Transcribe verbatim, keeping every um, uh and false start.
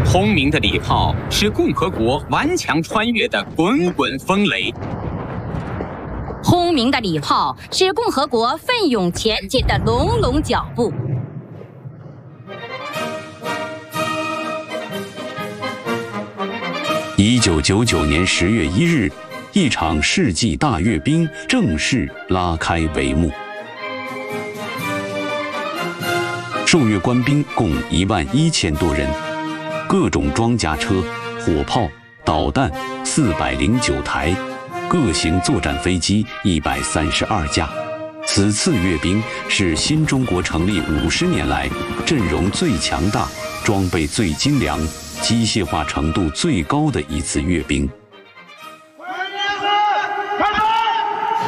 轰鸣的礼炮是共和国顽强穿越的滚滚风雷， 轰鸣的礼炮是共和国奋勇前进的隆隆脚步。 一九九九年十月一日，一场世纪大阅兵正式拉开帷幕。受阅官兵共一万一千多人，各种装甲车、火炮、导弹四百零九台，各型作战飞机一百三十二架。此次阅兵是新中国成立五十年来阵容最强大、装备最精良、机械化程度最高的一次阅兵。